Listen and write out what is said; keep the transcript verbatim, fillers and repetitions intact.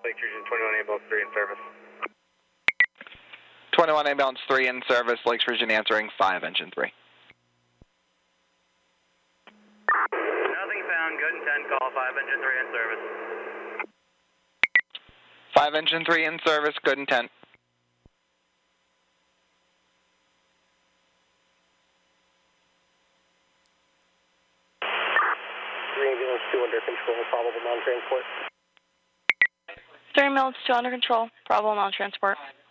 Lake Region twenty-one ambulance three in service. twenty-one ambulance three in service, Lakes Region answering five engine three. Nothing found, good intent, call five engine three in service. five engine three in service, good intent. three ambulance two under control, probable non-transport. three ambulance two under control, probable non-transport.